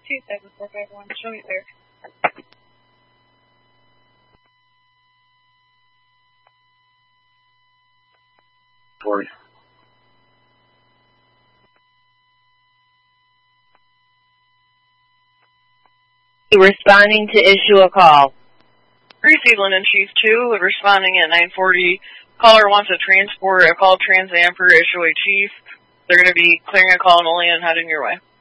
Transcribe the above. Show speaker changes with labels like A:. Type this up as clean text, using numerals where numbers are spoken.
A: 27451, show me there.
B: Sorry.
C: Responding to issue a call.
A: Receive Linden Chief 2, responding at 940. Caller wants a transport, a call Trans Am for issue a chief. They're going to be clearing a call and only and heading your way.